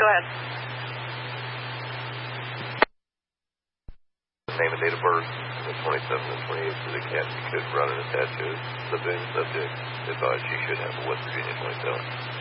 Go ahead. Name and date of birth, the 27th and 28th for the cat. She could run and attach to the boon subject. Advised she should have a West Virginia motel.